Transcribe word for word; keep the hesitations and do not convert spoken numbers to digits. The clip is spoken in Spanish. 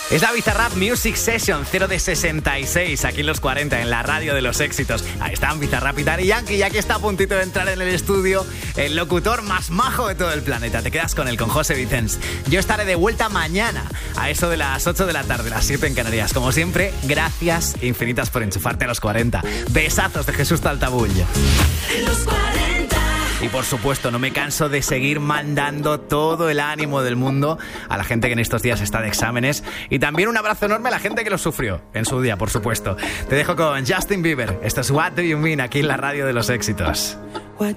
Es la Bizarrap Music Session cero de sesenta y seis, aquí en los cuarenta, en la radio de los éxitos. Ahí están Bizarrap y Daddy Yankee, ya que está a puntito de entrar en el estudio el locutor más majo de todo el planeta. Te quedas con él, con José Vicens. Yo estaré de vuelta mañana, a eso de las ocho de la tarde, las siete en Canarias. Como siempre, gracias infinitas por enchufarte a los cuarenta. Besazos de Jesús Taltabull. Los cuarenta. Y por supuesto, no me canso de seguir mandando todo el ánimo del mundo a la gente que en estos días está de exámenes. Y también un abrazo enorme a la gente que lo sufrió en su día, por supuesto. Te dejo con Justin Bieber. Esto es What Do You Mean, aquí en la radio de los éxitos. What